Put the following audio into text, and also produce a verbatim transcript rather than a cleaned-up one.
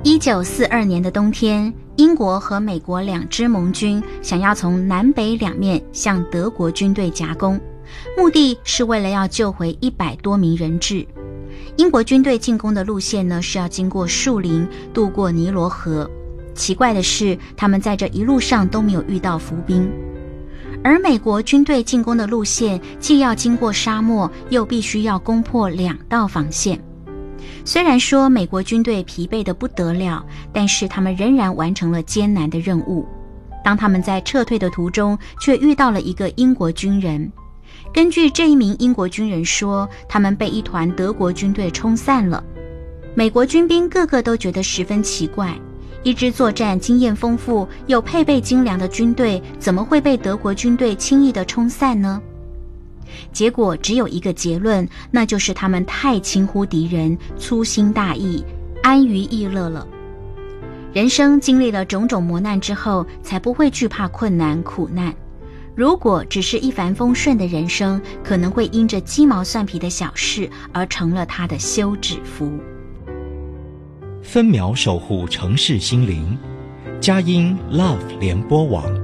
一九四二年的冬天，英国和美国两支盟军想要从南北两面向德国军队夹攻，目的是为了要救回一百多名人质。英国军队进攻的路线呢，是要经过树林，渡过尼罗河。奇怪的是，他们在这一路上都没有遇到伏兵。而美国军队进攻的路线，既要经过沙漠，又必须要攻破两道防线。虽然说美国军队疲惫得不得了，但是他们仍然完成了艰难的任务。当他们在撤退的途中，却遇到了一个英国军人。根据这一名英国军人说，他们被一团德国军队冲散了。美国军兵个个都觉得十分奇怪，一支作战经验丰富又配备精良的军队，怎么会被德国军队轻易地冲散呢？结果只有一个结论，那就是他们太轻忽敌人，粗心大意，安于逸乐了。人生经历了种种磨难之后，才不会惧怕困难苦难。如果只是一帆风顺的人生，可能会因着鸡毛蒜皮的小事而成了他的休止符。 分秒守护城市心灵，佳音 Love 联播网。